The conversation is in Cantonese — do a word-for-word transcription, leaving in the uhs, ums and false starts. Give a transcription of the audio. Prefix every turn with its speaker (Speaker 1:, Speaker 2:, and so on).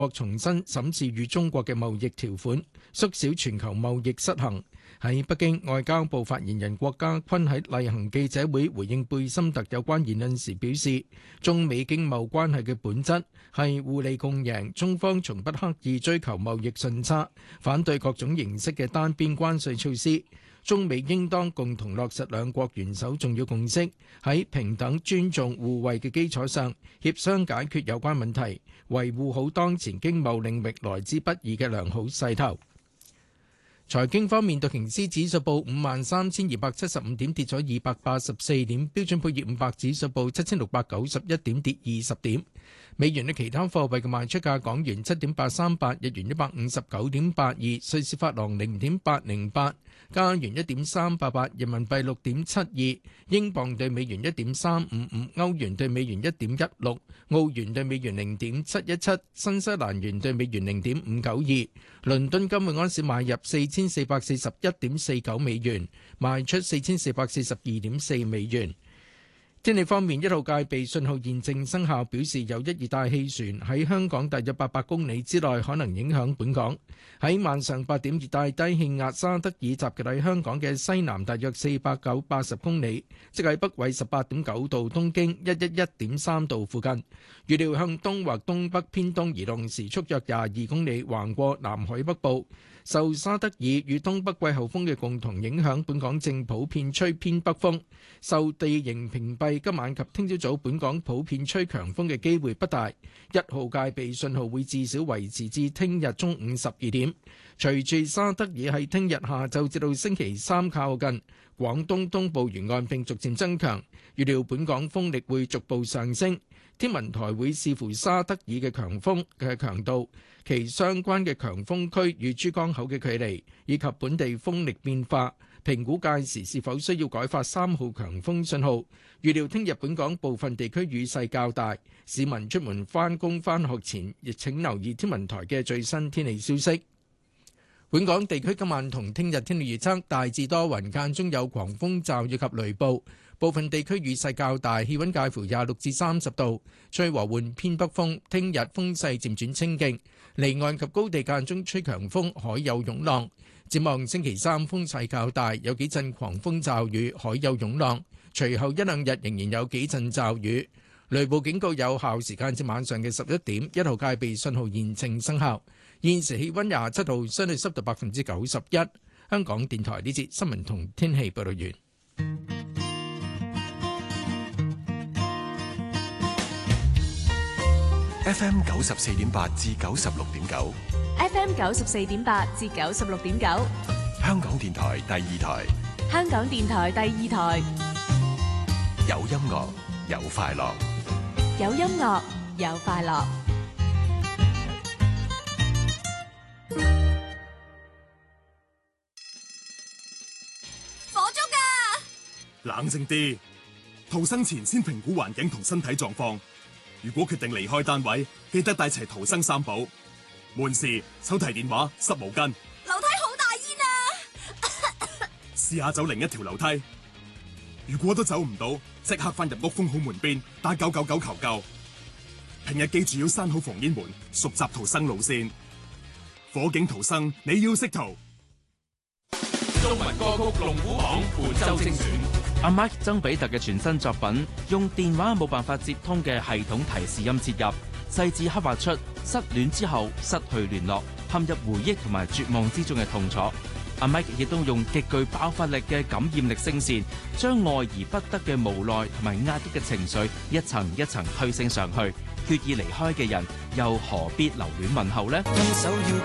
Speaker 1: 國重新審視與中國嘅貿易條款，縮小全球貿易失衡。喺北京，外交部發言人郭家坤喺例行記者會回應貝森特有關言論時表示，中美經貿關係嘅本質係互利共贏，中方從不刻意追求貿易順差，反對各種形式嘅單邊關稅措施。中美應當共同落實兩國元首重要共識，喺平等、尊重、互惠嘅基礎上，協商解決有關問題，維護好當前經貿領域來之不易嘅良好勢頭。財經方面，道瓊斯指數報五萬三千二百七十五點，跌咗二百八十四點；標準普爾五百指數報七千六百九十一點，跌二十點。美元對其他貨幣嘅賣出價：港元七點八三八，日元一百五十九點八二，瑞士法郎零點八零八，加元一點三八八，人民幣六點七二，英鎊對美元一點三五五，歐元對美元一點一六，澳元對美元零點七一七，新西蘭元對美元零點五九二。倫敦金每安士買入四千四百四十一點四九美元，賣出四千四百四十二點四美元。天氣方面，一號戒備信號現正生效，表示有一熱帶氣旋喺香港大約八百公里之內可能影響本港。喺晚上八點，熱帶低氣壓沙德爾集結喺香港嘅西南大約四百九八十公里，即係北緯十八點九度、東經一一一點三度附近。預料向東或東北偏東移動，時速約廿二公里，橫過南海北部。受沙德爾與東北季候風嘅共同影響，本港正普遍吹偏北風。受地形屏蔽，今晚及聽朝早本港普遍吹強風嘅機會不大。一號戒備信號會至少維持至聽日中午十二點。隨住沙德爾喺聽日下晝至到星期三靠近廣東東部沿岸並逐漸增強，預料本港風力會逐步上升。天文台會視乎沙德爾嘅強風嘅強度，其相關嘅強風區與珠江口嘅距離，以及本地風力變化，評估屆時是否需要改發三號強風信號。預料聽日本港部分地區雨勢較大，市民出門返工返學前亦請留意天文台嘅最新天氣消息。本港地區今晚同聽日天氣預測大致多雲，間中有狂風驟雨及雷暴，部分地區雨勢較大，氣溫介乎廿六至三十度，吹和緩偏北風。聽日風勢漸轉清勁，離岸及高地間中吹強風，海有湧浪。展望星期三風勢較大，有幾陣狂風驟雨，海有湧浪。隨後一兩日仍然有幾陣驟雨，雷暴警告有效時間至晚上嘅十一點。一號戒備信號現正生效。現時氣溫廿七度，相對濕度百分之九十一。香港電台呢節新聞同天氣報道完。
Speaker 2: F M 九十四點八至九十六點九
Speaker 3: ，F M 九十四點八至九十六點九，
Speaker 2: 香港電台第二台，
Speaker 3: 香港電台第二台，
Speaker 2: 有音樂有快樂，
Speaker 3: 有音樂有快樂。
Speaker 4: 火燭啊！
Speaker 5: 冷靜啲，逃生前先評估環境同身體狀況。如果決定離開單位，記得帶齊逃生三寶：門匙、手提電話、濕毛巾。
Speaker 4: 樓梯好大煙啊！
Speaker 5: 試下走另一條樓梯。如果都走唔到，即刻翻入屋封好門邊，打九九九求救。平日記住要閂好防煙門，熟習逃生路線。火警逃生，你要識逃。
Speaker 6: 中文歌曲龍虎榜本周精選。
Speaker 7: 阿 Mike 曾比特嘅全新作品，用電話冇辦法接通嘅系統提示音切入，細緻刻畫出失戀之後失去聯絡、陷入回憶同埋絕望之中嘅痛楚。阿 Mike 亦都用極具爆發力嘅感染力聲線，將愛而不得嘅無奈同埋壓抑嘅情緒一層一層推升上去。決意離開嘅人，又何必留戀問候呢？